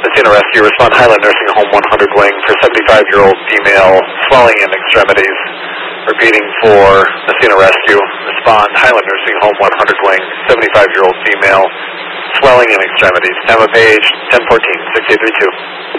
Messina Rescue, respond Highland Nursing Home 100 wing for 75-year-old female, swelling in extremities. Repeating for Messina Rescue, respond Highland Nursing Home 100 wing, 75-year-old female, swelling in extremities. Tampa Page, 1014, 6832.